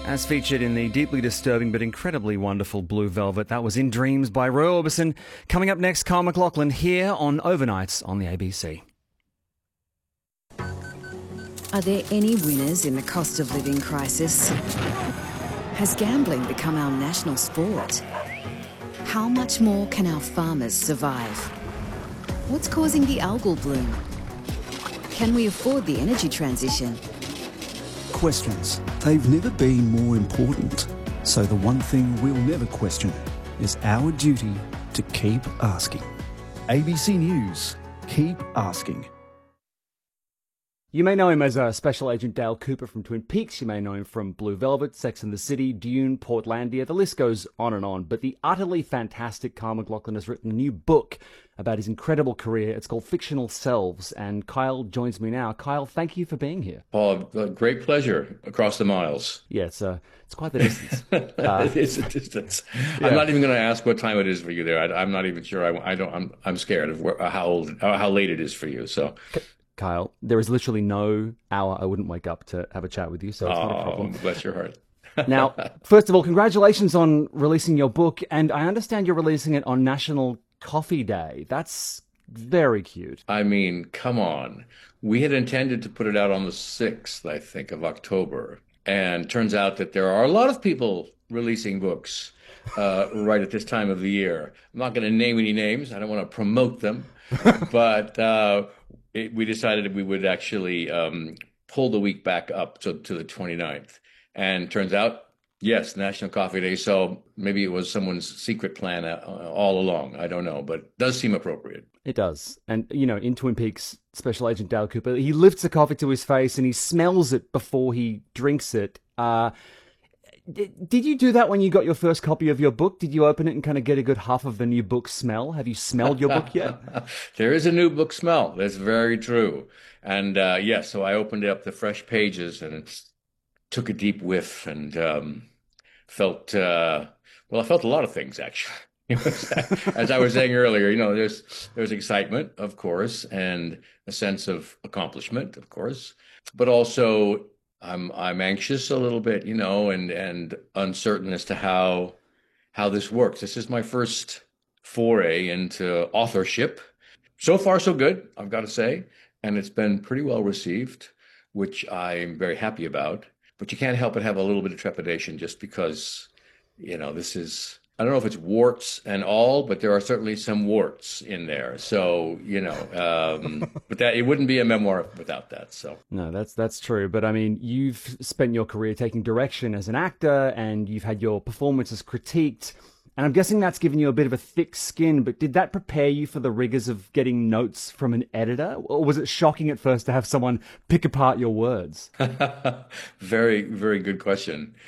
As featured in the deeply disturbing but incredibly wonderful Blue Velvet, that was In Dreams by Roy Orbison. Coming up next, Kyle MacLachlan here on Overnights on the ABC. Are there any winners in the cost of living crisis? Has gambling become our national sport? How much more can our farmers survive? What's causing the algal bloom? Can we afford the energy transition? Questions. They've never been more important. So the one thing we'll never question is our duty to keep asking. ABC News. Keep asking. You may know him as Special Agent Dale Cooper from Twin Peaks. You may know him from Blue Velvet, Sex and the City, Dune, Portlandia. The list goes on and on. But the utterly fantastic Kyle MacLachlan has written a new book about his incredible career. It's called Fictional Selves, and Kyle joins me now. Kyle, thank you for being here. Paul, a great pleasure across the miles. Yeah, it's quite the distance. It's a distance. Yeah. I'm not even going to ask what time it is for you there. I'm not even sure. I'm scared of how late it is for you. So. Kyle, there is literally no hour I wouldn't wake up to have a chat with you, so it's not a problem. Bless your heart. Now, first of all, congratulations on releasing your book, and I understand you're releasing it on National Coffee Day. That's very cute. I mean, come on. We had intended to put it out on the 6th, I think, of October, and turns out that there are a lot of people releasing books right at this time of the year. I'm not going to name any names. I don't want to promote them, but... we decided we would actually pull the week back up to the 29th. And turns out, yes, National Coffee Day. So maybe it was someone's secret plan all along. I don't know, but it does seem appropriate. It does. And, you know, in Twin Peaks, Special Agent Dale Cooper, he lifts a coffee to his face and he smells it before he drinks it. Did you do that when you got your first copy of your book? Did you open it and kind of get a good huff of the new book smell? Have you smelled your book yet? There is a new book smell. That's very true. And yes, so I opened up the fresh pages and took a deep whiff and felt, I felt a lot of things, actually. As I was saying earlier, you know, there's excitement, of course, and a sense of accomplishment, of course, but also I'm anxious a little bit, you know, and uncertain as to how this works. This is my first foray into authorship. So far, so good, I've got to say. And it's been pretty well received, which I'm very happy about. But you can't help but have a little bit of trepidation just because, you know, this is, I don't know if it's warts and all, but there are certainly some warts in there. So, you know, but that it wouldn't be a memoir without that. So no, that's true. But I mean, you've spent your career taking direction as an actor, and you've had your performances critiqued. And I'm guessing that's given you a bit of a thick skin. But did that prepare you for the rigors of getting notes from an editor, or was it shocking at first to have someone pick apart your words? Very, very good question.